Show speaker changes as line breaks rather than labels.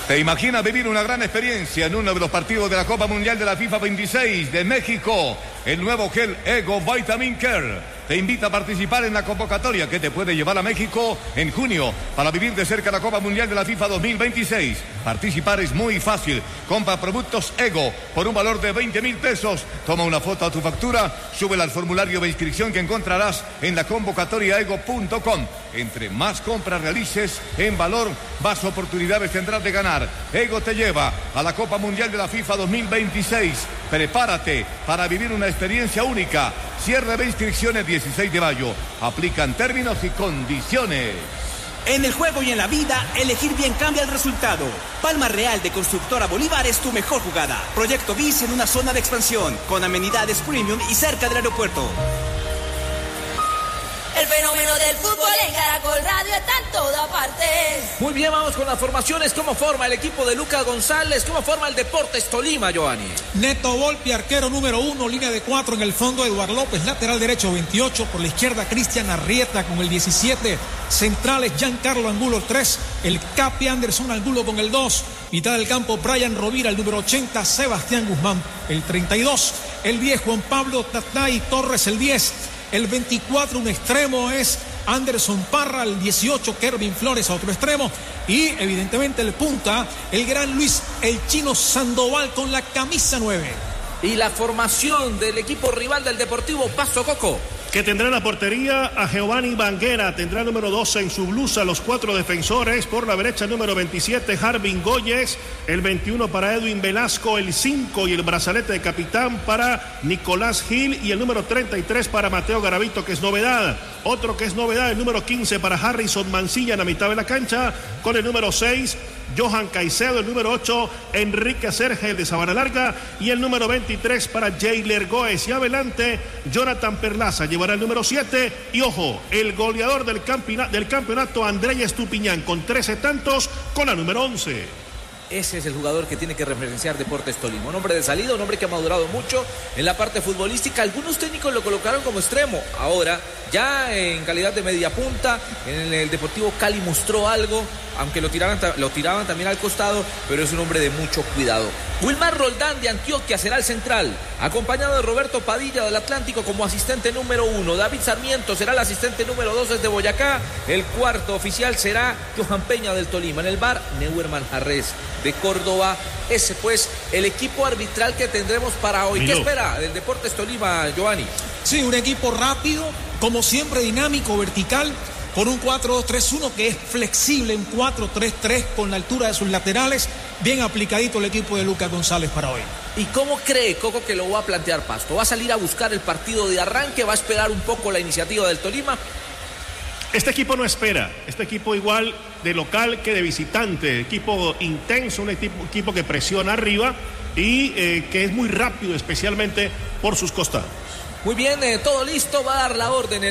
¿Te imaginas vivir una gran experiencia en uno de los partidos de la Copa Mundial de la FIFA 26 de México? El nuevo gel Ego Vitamin Care te invita a participar en la convocatoria que te puede llevar a México en junio para vivir de cerca la Copa Mundial de la FIFA 2026. Participar es muy fácil. Compra productos Ego por un valor de 20,000 pesos. Toma una foto a tu factura, súbela al formulario de inscripción que encontrarás en la convocatoriaego.com. Entre más compras realices en valor, más oportunidades tendrás de ganar. Ego te lleva a la Copa Mundial de la FIFA 2026. Prepárate para vivir una experiencia única. Cierre de inscripciones 16 de mayo. Aplican términos y condiciones.
En el juego y en la vida, elegir bien cambia el resultado. Palma Real de Constructora Bolívar es tu mejor jugada. Proyecto BIS en una zona de expansión, con amenidades premium y cerca del aeropuerto.
El fenómeno del fútbol en Caracol Radio está en toda parte.
Muy bien, vamos con las formaciones. ¿Cómo forma el equipo de Lucas González? ¿Cómo forma el Deportes Tolima, Giovanni?
Neto Volpi, arquero número 1, línea de 4 en el fondo. Eduardo López, lateral derecho 28. Por la izquierda, Cristian Arrieta con el 17. Centrales, Giancarlo Angulo 3. El Capi Anderson Angulo con el 2. Mitad del campo, Brian Rovira, el número 80. Sebastián Guzmán, el 32. El 10, Juan Pablo Tatay Torres, el 10. El 24, un extremo, es Anderson Parra. El 18, Kervin Flores, a otro extremo. Y evidentemente el punta, el gran Luis El Chino Sandoval con la camisa 9.
Y la formación del equipo rival del Deportivo Pasto, Coco.
Que tendrá en la portería a Giovanni Banguera, tendrá el número 12 en su blusa, los 4 defensores. Por la derecha, el número 27, Harvin Góyez, el 21 para Edwin Velasco, el 5 y el brazalete de capitán para Nicolás Gil y el número 33 para Mateo Garavito, que es novedad. Otro que es novedad, el número 15 para Harrison Mancilla en la mitad de la cancha, con el número 6, Johan Caicedo, el número 8, Enrique Serge de Sabana Larga y el número 23 para Jailer Goes. Y adelante, Jonathan Perlaza llevará el número 7 y ojo, el goleador del campeonato, Andrés Estupiñán, con 13 tantos, con la número 11.
Ese es el jugador que tiene que referenciar Deportes Tolima. Un hombre de salida, un hombre que ha madurado mucho en la parte futbolística. Algunos técnicos lo colocaron como extremo. Ahora, ya en calidad de media punta, en el Deportivo Cali mostró algo, aunque lo tiraban también al costado, pero es un hombre de mucho cuidado. Wilmar Roldán de Antioquia será el central, acompañado de Roberto Padilla del Atlántico como asistente número 1. David Sarmiento será el asistente número 2 desde Boyacá. El cuarto oficial será Johan Peña del Tolima. En el bar, Neuer Manjarres de Córdoba. Ese pues el equipo arbitral que tendremos para hoy. ¿Qué espera del Deportes Tolima, Giovanni?
Sí, un equipo rápido, como siempre dinámico, vertical, con un 4-2-3-1 que es flexible, un 4-3-3 con la altura de sus laterales. Bien aplicadito el equipo de Lucas González para hoy.
¿Y cómo cree Coco que lo va a plantear Pasto? ¿Va a salir a buscar el partido de arranque? ¿Va a esperar un poco la iniciativa del Tolima?
Este equipo no espera, este equipo igual de local que de visitante, equipo intenso, un equipo que presiona arriba y que es muy rápido, especialmente por sus costados.
Muy bien, todo listo, va a dar la orden